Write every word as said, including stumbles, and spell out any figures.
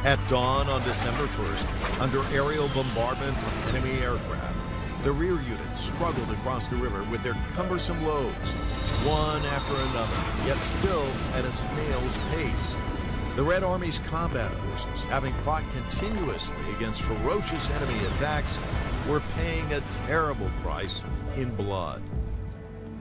At dawn on December first, under aerial bombardment from enemy aircraft, the rear units struggled across the river with their cumbersome loads, one after another, yet still at a snail's pace. The Red Army's combat forces, having fought continuously against ferocious enemy attacks, were paying a terrible price in blood.